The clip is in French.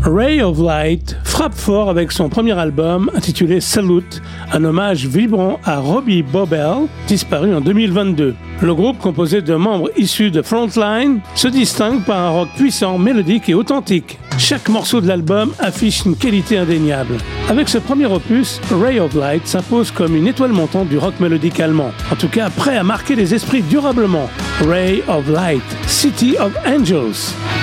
Ray of Light frappe fort avec son premier album intitulé Salute, un hommage vibrant à Robbie Bobel, disparu en 2022. Le groupe, composé de membres issus de Frontline, se distingue par un rock puissant, mélodique et authentique. Chaque morceau de l'album affiche une qualité indéniable. Avec ce premier opus, Ray of Light s'impose comme une étoile montante du rock mélodique allemand. En tout cas, prêt à marquer les esprits durablement. Ray of Light, City of Angels.